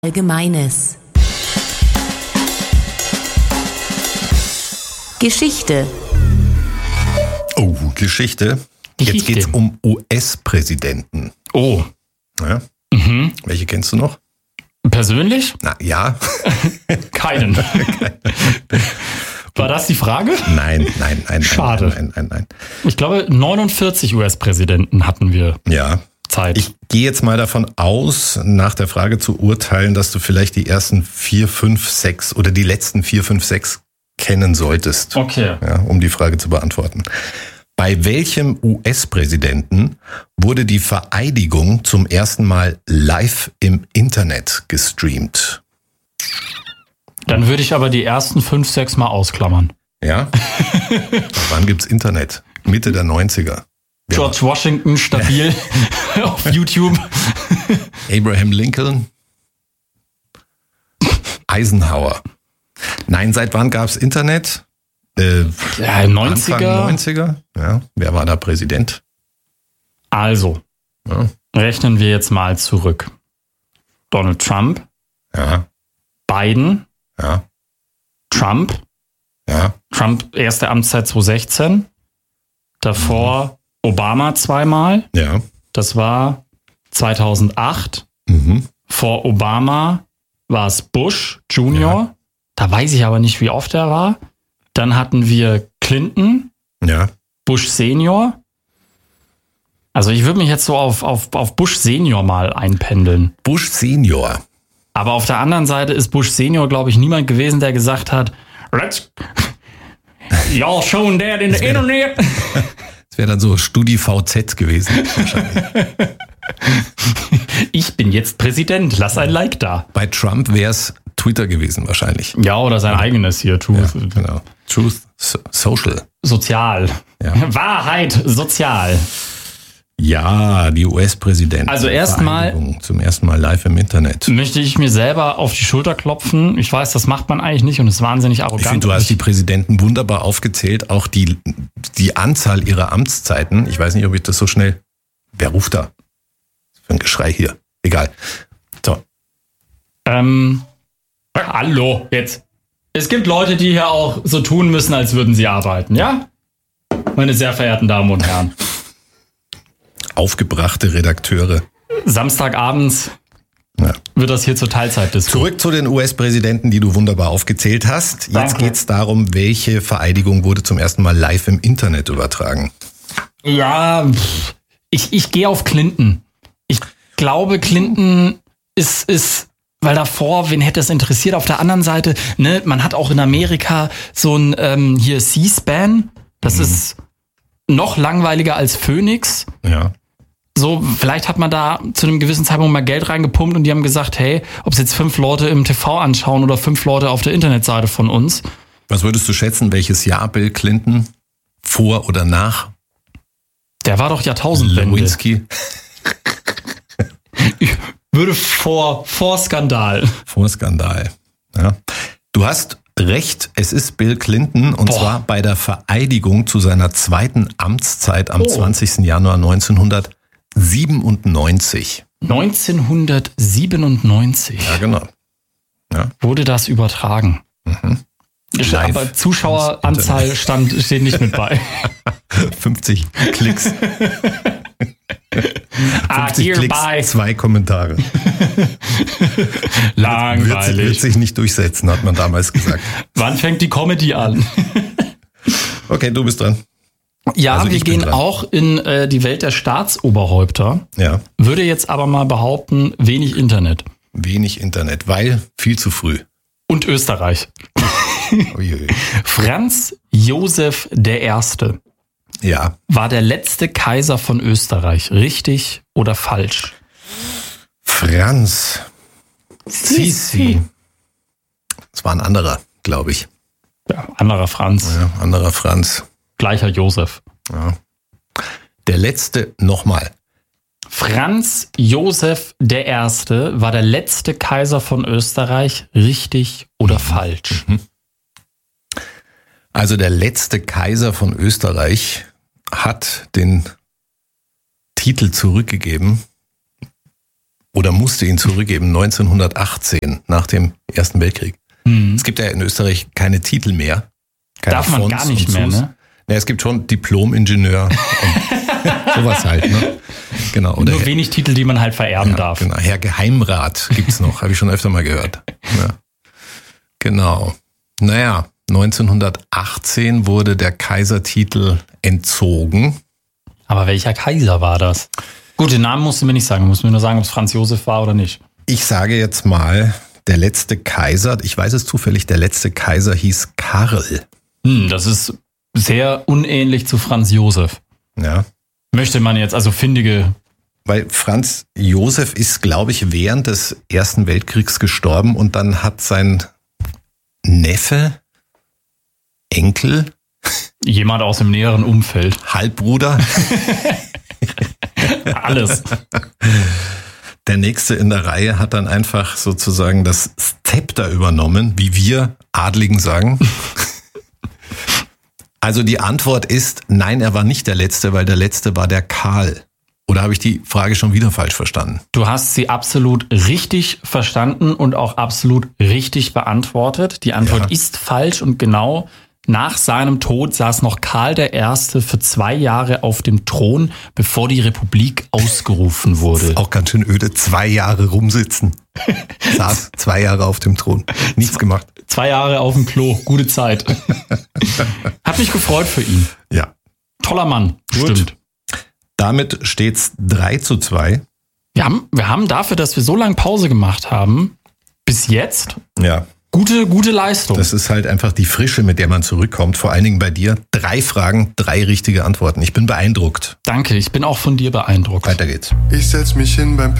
Allgemeines. Geschichte. Oh, Geschichte. Jetzt geht's um US-Präsidenten. Oh. Ja. Welche kennst du noch? Persönlich? Na ja. Keinen. War das die Frage? Nein. Schade. Nein. Ich glaube, 49 US-Präsidenten hatten wir. Ja. Zeit. Ich gehe jetzt mal davon aus, nach der Frage zu urteilen, dass du vielleicht die ersten 4, 5, 6 oder die letzten 4, 5, 6 kennen solltest. Okay. Ja, um die Frage zu beantworten. Bei welchem US-Präsidenten wurde die Vereidigung zum ersten Mal live im Internet gestreamt? Dann würde ich aber die ersten 5, 6 mal ausklammern. Ja? Wann gibt's Internet? Mitte der 90er. George Washington stabil auf YouTube. Abraham Lincoln. Eisenhower. Nein, seit wann gab's Internet? 90er. Anfang 90er. Ja. Wer war da Präsident? Also, rechnen wir jetzt mal zurück. Donald Trump. Ja. Biden. Ja. Trump. Ja. Trump, erste Amtszeit 2016. Davor Obama zweimal. Ja. Das war 2008. Vor Obama war es Bush Junior. Ja. Da weiß ich aber nicht, wie oft er war. Dann hatten wir Clinton. Ja. Bush Senior. Also ich würde mich jetzt so auf Bush Senior mal einpendeln. Bush Senior. Aber auf der anderen Seite ist Bush Senior, glaube ich, niemand gewesen, der gesagt hat, let's y'all showing that in the Internet. Das wäre dann so StudiVZ gewesen. Wahrscheinlich. Ich bin jetzt Präsident, lass ein Like da. Bei Trump wäre es Twitter gewesen wahrscheinlich. Ja, oder sein eigenes hier, Truth. Ja, genau. Truth Social. Sozial. Ja. Wahrheit, sozial. Ja, die US-Präsidenten. Also erstmal zum ersten Mal live im Internet. Möchte ich mir selber auf die Schulter klopfen. Ich weiß, das macht man eigentlich nicht und ist wahnsinnig arrogant. Ich finde, du hast die Präsidenten wunderbar aufgezählt. Auch die Anzahl ihrer Amtszeiten. Ich weiß nicht, ob ich das so schnell... Wer ruft da? Für ein Geschrei hier. Egal. So. Hallo, jetzt. Es gibt Leute, die hier auch so tun müssen, als würden sie arbeiten, ja? Meine sehr verehrten Damen und Herren. Aufgebrachte Redakteure. Samstagabends wird das hier zur Teilzeitdisco. Zurück zu den US-Präsidenten, die du wunderbar aufgezählt hast. Jetzt geht es darum, welche Vereidigung wurde zum ersten Mal live im Internet übertragen. Ja, ich gehe auf Clinton. Ich glaube, Clinton ist, weil davor, wen hätte es interessiert? Auf der anderen Seite, ne, man hat auch in Amerika so ein hier C-SPAN. Das ist noch langweiliger als Phoenix. Ja. So, vielleicht hat man da zu einem gewissen Zeitpunkt mal Geld reingepumpt und die haben gesagt, hey, ob es jetzt 5 Leute im TV anschauen oder 5 Leute auf der Internetseite von uns. Was würdest du schätzen, welches Jahr Bill Clinton vor oder nach Der war doch Jahrtausendwende. Lewinsky? Ich würde vor Skandal. Vor Skandal. Ja. Du hast recht, es ist Bill Clinton und zwar bei der Vereidigung zu seiner zweiten Amtszeit am 20. Januar 1997. 1997. Ja, genau. Ja. Wurde das übertragen. Live. Aber Zuschaueranzahl steht nicht mit bei. 50 Klicks. 50 Klicks, 2 Kommentare. Langweilig. Wird sich nicht durchsetzen, hat man damals gesagt. Wann fängt die Comedy an? Okay, du bist dran. Ja, Also wir ich bin gehen dran. auch in die Welt der Staatsoberhäupter. Ja, Würde jetzt aber mal behaupten, wenig Internet. wenig Internet, weil viel zu früh. Und Österreich. Uiui. Franz Josef I. Ja, war der letzte Kaiser von Österreich. Richtig oder falsch? Franz Sisi. Das war ein anderer, glaube ich. Ja, anderer Franz. Ja, anderer Franz. Gleicher Josef. Ja. Der letzte nochmal. Franz Josef I. war der letzte Kaiser von Österreich. Richtig oder falsch? Also der letzte Kaiser von Österreich hat den Titel zurückgegeben oder musste ihn zurückgeben 1918 nach dem Ersten Weltkrieg. Es gibt ja in Österreich keine Titel mehr. Keine Darf man Fonds gar nicht und mehr, Sus. ne? Ja, es gibt schon Diplom-Ingenieur und sowas halt. Ne? Genau. Oder Nur wenig Titel, die man halt vererben darf. Genau. Herr Geheimrat gibt's noch, habe ich schon öfter mal gehört. Ja. Genau. Naja, 1918 wurde der Kaisertitel entzogen. Aber welcher Kaiser war das? Gut, den Namen musst du mir nicht sagen. Du musst mir nur sagen, ob es Franz Josef war oder nicht. Ich sage jetzt mal, der letzte Kaiser, ich weiß es zufällig, der letzte Kaiser hieß Karl. Das ist sehr unähnlich zu Franz Josef. Ja. Möchte man jetzt, also findige... Weil Franz Josef ist, glaube ich, während des Ersten Weltkriegs gestorben und dann hat sein Neffe, Enkel, Jemand aus dem näheren Umfeld. Halbbruder, Alles. der nächste in der Reihe hat dann einfach sozusagen das Zepter übernommen, wie wir Adligen sagen. Also die Antwort ist, nein, er war nicht der Letzte, weil der Letzte war der Karl. Oder habe ich die Frage schon wieder falsch verstanden? Du hast sie absolut richtig verstanden und auch absolut richtig beantwortet. Die Antwort ist falsch und genau nach seinem Tod saß noch Karl I. für 2 Jahre auf dem Thron, bevor die Republik ausgerufen wurde. Auch ganz schön öde, 2 Jahre rumsitzen. Saß 2 Jahre auf dem Thron. Nichts gemacht. 2 Jahre auf dem Klo, gute Zeit. Hat mich gefreut für ihn. Ja. Toller Mann, Gut. stimmt. Damit steht's 3:2. Wir haben dafür, dass wir so lange Pause gemacht haben, bis jetzt Ja. gute Leistung. Das ist halt einfach die Frische, mit der man zurückkommt. Vor allen Dingen bei dir. 3 Fragen, 3 richtige Antworten. Ich bin beeindruckt. Danke, ich bin auch von dir beeindruckt. Weiter geht's. Ich setz mich hin beim